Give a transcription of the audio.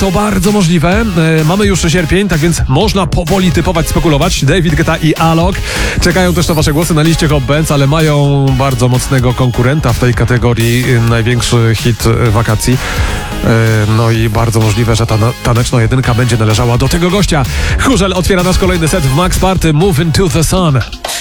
To bardzo możliwe. Mamy już sierpień, tak więc można powoli typować, spekulować. David Guetta i Alok czekają też na wasze głosy na liście Hot Bands, ale mają bardzo mocnego konkurenta w tej kategorii, największy hit wakacji. No i bardzo możliwe, że ta taneczna jedynka będzie należała do tego gościa. Chórzel otwiera nasz kolejny set w Max Party Move Into the Sun.